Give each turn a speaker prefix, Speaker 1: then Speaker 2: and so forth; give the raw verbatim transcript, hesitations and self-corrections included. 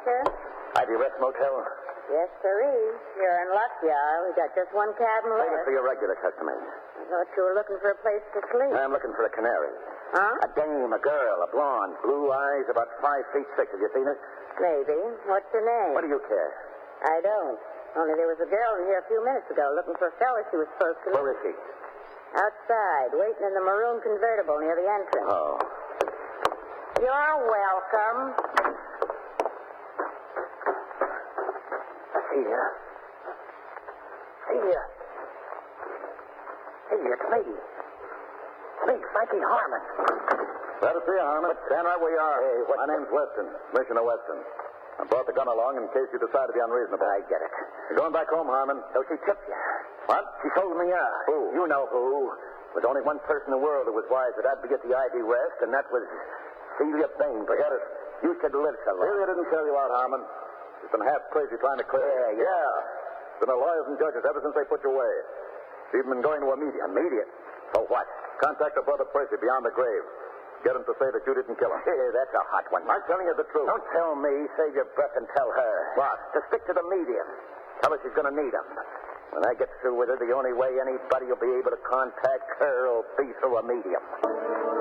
Speaker 1: sir?
Speaker 2: Ivy Rest Motel?
Speaker 1: Yes, sirree. You're in luck, you are. We got just one cabin
Speaker 2: Save it
Speaker 1: left.
Speaker 2: for your regular customers.
Speaker 1: I thought you were looking for a place to sleep.
Speaker 2: I'm looking for a canary.
Speaker 1: Huh?
Speaker 2: A dame, a girl, a blonde, blue eyes, about five feet six. Have you seen her?
Speaker 1: Maybe. What's her name?
Speaker 2: What do you care?
Speaker 1: I don't. Only there was a girl in here a few minutes ago looking for a fella she was supposed to...
Speaker 2: Where is she?
Speaker 1: Outside, waiting in the maroon convertible near the entrance.
Speaker 2: Oh.
Speaker 1: You're welcome.
Speaker 2: See ya. See ya. Hey, it's me. Me, Frankie Harmon.
Speaker 3: Glad to see you, Harmon. Stand right where you are.
Speaker 2: Hey, what...
Speaker 3: My name's Weston, Commissioner Weston. I brought the gun along in case you decide to be unreasonable.
Speaker 2: I get it.
Speaker 3: You're going back home, Harmon.
Speaker 2: So she tipped you.
Speaker 3: What?
Speaker 2: She told me, uh,
Speaker 3: Who?
Speaker 2: You know who. There's only one person in the world who was wise that I'd be at the Ivy Rest, and that was Celia Bainbridge.
Speaker 3: Forget it.
Speaker 2: You should live so long.
Speaker 3: Celia didn't sell you out, Harmon. She's been half crazy trying to clear
Speaker 2: Yeah, yeah.
Speaker 3: Yeah. Been her lawyers and judges ever since they put you away. She's even been going to a media.
Speaker 2: Immediate. For what?
Speaker 3: Contact her brother Percy beyond the grave. Get him to say that you didn't kill him.
Speaker 2: Hey, that's a hot one.
Speaker 3: I'm telling you the truth.
Speaker 2: Don't tell me. Save your breath and tell her.
Speaker 3: What?
Speaker 2: To stick to the medium. Tell her she's going to need him. When I get through with her, the only way anybody will be able to contact her will be through a medium.